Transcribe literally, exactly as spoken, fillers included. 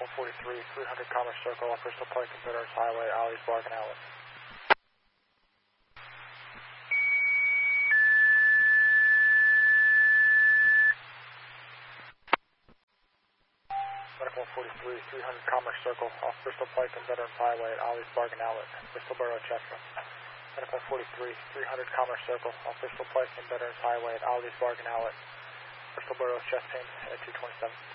one forty-three, three hundred Commerce Circle, off Bristol Pike and Veterans Highway, Ollie's Bargain Outlet. Medical one forty-three, three hundred Commerce Circle, off Bristol Pike and Veterans Highway at Ollie's Bargain Outlet, Bristol Borough, Chester. Medical one forty-three, three hundred Commerce Circle, off Bristol Pike and Veterans Highway at Ollie's Bargain Outlet, Bristol Borough, Chest Pain at two twenty-seven.